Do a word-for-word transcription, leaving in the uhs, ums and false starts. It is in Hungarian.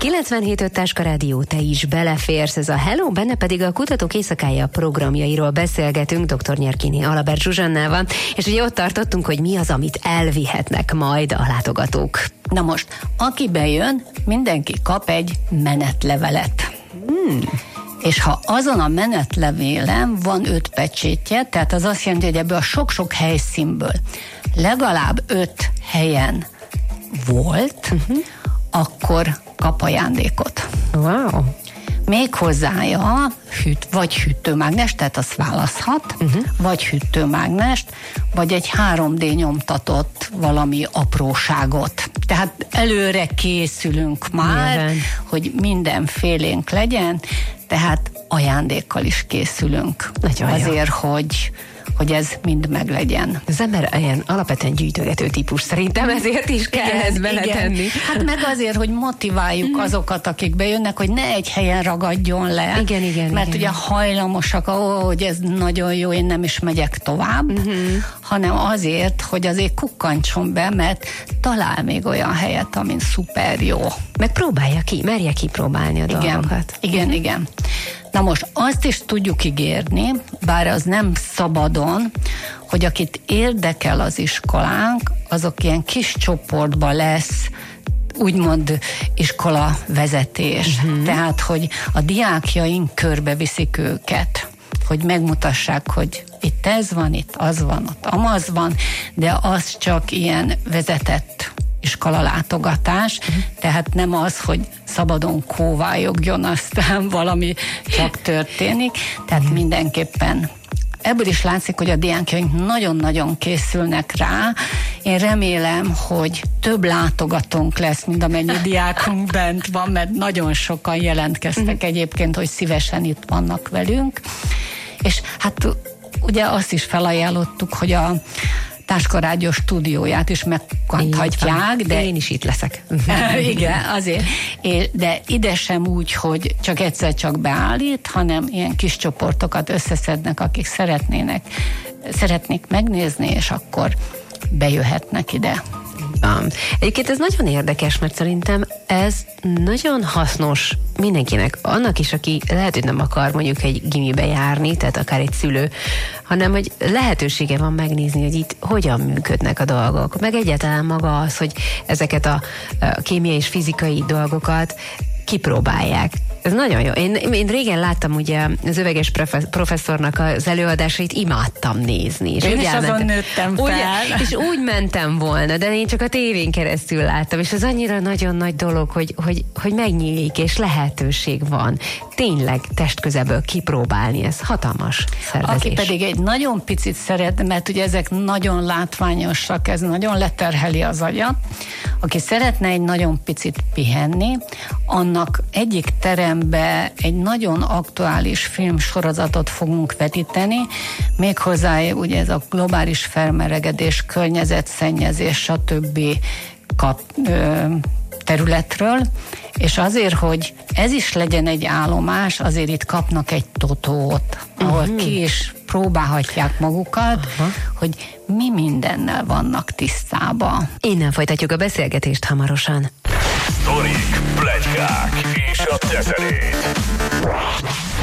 kilencvenhét öt Táska Rádió, te is beleférsz, ez a Hello, benne pedig a Kutatók Éjszakája programjairól beszélgetünk dr. Nyerkini Alabert Zsuzsannával, és ugye ott tartottunk, hogy mi az, amit elvihetnek majd a látogatók. Na most, aki bejön, mindenki kap egy menetlevelet. Hmm. És ha azon a menetlevélen van öt pecsétje, tehát az azt jelenti, hogy ebből a sok-sok helyszínből legalább öt helyen volt, uh-huh. akkor kap ajándékot. Wow! Még hozzája hűt, vagy hűtőmágnest, tehát azt választhat, uh-huh. vagy hűtőmágnest, vagy egy három dé nyomtatott valami apróságot. Tehát előre készülünk már, Nyilván. hogy mindenfélénk legyen, tehát ajándékkal is készülünk. Nagyon Azért, jó. hogy hogy ez mind meglegyen. Az ember ilyen alapvetően gyűjtögető típus, szerintem ezért is kell igen, ezt beletenni. Hát meg azért, hogy motiváljuk azokat, akik bejönnek, hogy ne egy helyen ragadjon le. Igen, igen, mert igen. ugye hajlamosak, ó, hogy ez nagyon jó, én nem is megyek tovább, uh-huh. hanem azért, hogy azért kukkantson be, mert talál még olyan helyet, amin szuper jó. Meg próbálja ki, merje kipróbálni a igen, dolgokat. Igen, uh-huh. igen. Na most azt is tudjuk ígérni, bár az nem szabadon, hogy akit érdekel az iskolánk, azok ilyen kis csoportban lesz úgymond iskola vezetés. Uh-huh. Tehát, hogy a diákjaink körbeviszik őket, hogy megmutassák, hogy itt ez van, itt az van, ott amaz van, de az csak ilyen vezetett iskolalátogatás, uh-huh. tehát nem az, hogy szabadon kóvályogjon, aztán valami csak történik, tehát uh-huh. mindenképpen ebből is látszik, hogy a diákjaink nagyon-nagyon készülnek rá. Én remélem, hogy több látogatónk lesz, mint amennyi diákunk bent van, mert nagyon sokan jelentkeztek uh-huh. egyébként, hogy szívesen itt vannak velünk. És hát ugye azt is felajánlottuk, hogy a Táska Rádió stúdióját is megkanthatják, de én is itt leszek. Igen, azért. De ide sem úgy, hogy csak egyszer csak beállít, hanem ilyen kis csoportokat összeszednek, akik szeretnének, szeretnék megnézni, és akkor bejöhetnek ide. Um, egyébként ez nagyon érdekes, mert szerintem ez nagyon hasznos mindenkinek, annak is, aki lehet, hogy nem akar mondjuk egy gimibe járni, tehát akár egy szülő, hanem hogy lehetősége van megnézni, hogy itt hogyan működnek a dolgok, meg egyáltalán maga az, hogy ezeket a, a kémiai és fizikai dolgokat kipróbálják. Ez nagyon jó. Én, én régen láttam ugye az Öveges professzornak az előadásait, imádtam nézni. És én úgy is elmentem, azon nőttem fel. Ugye, és úgy mentem volna, de én csak a tévén keresztül láttam, és az annyira nagyon nagy dolog, hogy, hogy, hogy megnyílik, és lehetőség van tényleg testközelből kipróbálni. Ez hatalmas szervezés. Aki pedig egy nagyon picit szeret, mert ugye ezek nagyon látványosak, ez nagyon leterheli az agyat. Aki szeretne egy nagyon picit pihenni, annak egyik terembe egy nagyon aktuális filmsorozatot fogunk vetíteni, méghozzá ugye ez a globális felmelegedés, környezetszennyezés, stb. Kap, ö, területről, és azért, hogy ez is legyen egy állomás, azért itt kapnak egy totót, ahol uh-huh. ki is próbálhatják magukat, uh-huh. hogy mi mindennel vannak tisztában. Innen folytatjuk a beszélgetést hamarosan. Sztorik, pletykák és a tezelét.